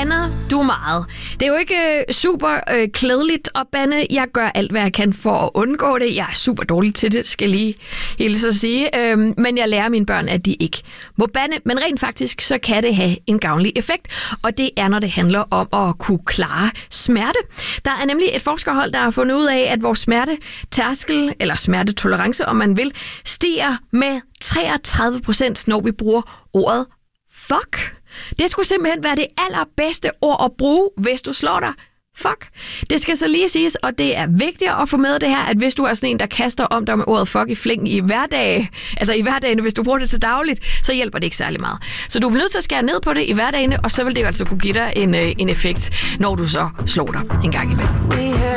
Bander du meget? Det er jo ikke super klædeligt at bande. Jeg gør alt, hvad jeg kan for at undgå det. Jeg er super dårlig til det, skal lige hilse at sige. Men jeg lærer mine børn, at de ikke må bande. Men rent faktisk, så kan det have en gavnlig effekt. Og det er, når det handler om at kunne klare smerte. Der er nemlig et forskerhold, der har fundet ud af, at vores smertetærskel, eller smertetolerance, om man vil, stiger med 33%, når vi bruger ordet fuck. Det skulle simpelthen være det allerbedste ord at bruge, hvis du slår dig. Fuck. Det skal så lige siges, og det er vigtigt at få med det her, at hvis du er sådan en, der kaster om dig med ordet fuck i flæng i hverdagen, altså i hverdagen, hvis du bruger det til dagligt, så hjælper det ikke særlig meget. Så du er nødt til at skære ned på det i hverdagen, og så vil det jo altså kunne give dig en effekt, når du så slår dig en gang imellem.